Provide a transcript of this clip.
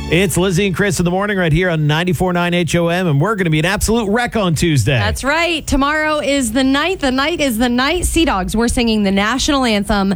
It's Lizzie and Chris in the morning right here on 94.9 HOM, and we're going to be an absolute wreck on Tuesday. That's right. Tomorrow is the night. The night is the night. Sea Dogs, we're singing the national anthem